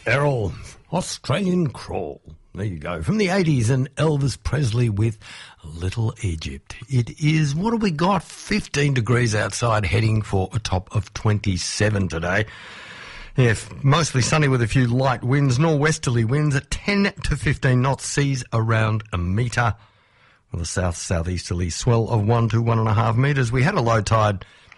Errol, Australian Crawl. There you go. From the 80s and Elvis Presley with Little Egypt. It is, what have we got? 15 degrees outside, heading for a top of 27 today. Yeah, mostly sunny with a few light winds, norwesterly winds at 10 to 15 knots, seas around a metre. With a south-southeasterly swell of 1 to 1.5 metres. We had a low tide